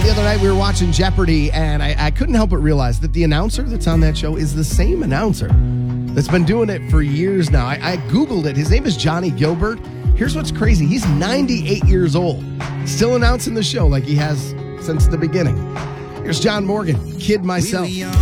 The other night we were watching Jeopardy, and I couldn't help but realize that the announcer that's on that show is the same announcer that's been doing it for years now. I Googled it. His name is Johnny Gilbert. Here's what's crazy. He's 98 years old, still announcing the show like he has since the beginning. Here's John Morgan, Kid Myself.